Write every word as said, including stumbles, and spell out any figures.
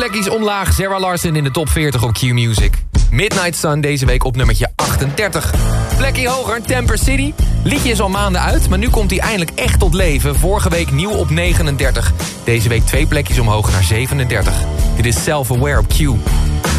plekjes omlaag. Sarah Larson in de top veertig op Q-Music. Midnight Sun deze week op nummertje achtendertig. Plekje hoger, Temper City. Liedje is al maanden uit, maar nu komt hij eindelijk echt tot leven. Vorige week nieuw op negenendertig. Deze week twee plekjes omhoog naar zevenendertig. Dit is Self-Aware op Q.